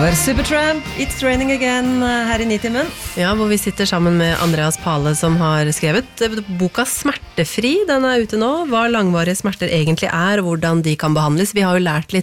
Supertramp, It's Raining Again her i Nitimen. Ja, hvor vi sitter sammen med Andreas Pale som har skrevet boka Smertefri. Den ute nå. Hva langvarige smerter egentlig og hvordan de kan behandles. Vi har jo lært litt